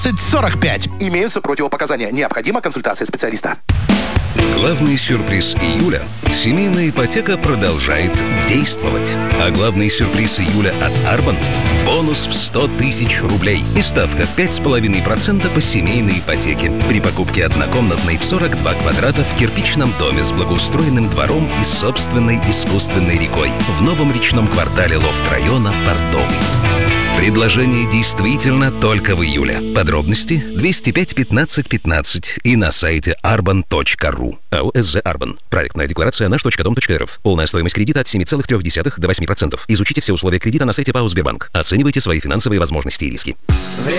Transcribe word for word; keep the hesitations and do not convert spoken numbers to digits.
сорок пять. Имеются противопоказания. Необходима консультация специалиста. Главный сюрприз июля – семейная ипотека продолжает действовать. А главный сюрприз июля от Арбан – бонус в сто тысяч рублей и ставка в пять с половиной процентов по семейной ипотеке при покупке однокомнатной в сорок два квадрата в кирпичном доме с благоустроенным двором и собственной искусственной рекой в новом речном квартале лофт-района Портовый. Предложение действительно только в июле. Подробности двести пять пятнадцать пятнадцать и на сайте арбан точка ру. АО СЗ Арбан. Проектная декларация наш точка дом точка рф. Полная стоимость кредита от семи целых трёх десятых до восьми процентов. Изучите все условия кредита на сайте ПАО Сбербанк. Оценивайте свои финансовые возможности и риски.